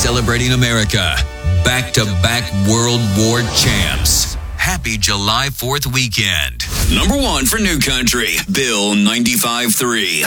celebrating America. Back-to-back World War champs. Happy July 4th weekend. Number 1 for New Country, Bill 95.3.